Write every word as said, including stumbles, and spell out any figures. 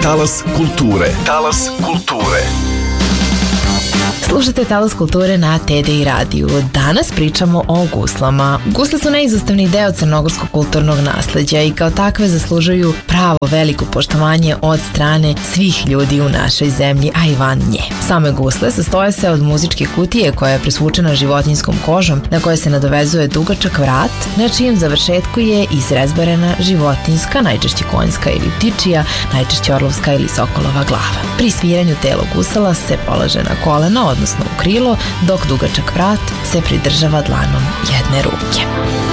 Talas kulture. Talas kulture. Slušajte Talas kulture na T D I radiju. Danas pričamo o guslama. Gusle su neizostavni deo crnogorskog kulturnog nasleđa i kao takve zaslužuju pravo veliko poštovanje od strane svih ljudi u našoj zemlji, a i van nje. Same gusle sastoje se od muzičke kutije koja je presvučena životinjskom kožom na kojoj se nadovezuje dugačak vrat, na čijem završetku je izrezbarena životinjska, najčešće konjska ili ptičija, najčešće orlovska ili sokolova glava. Pri sviranju telo gusala se polaže na koleno, odnosno u krilo, dok dugačak vrat se pridržava dlanom jedne ruke.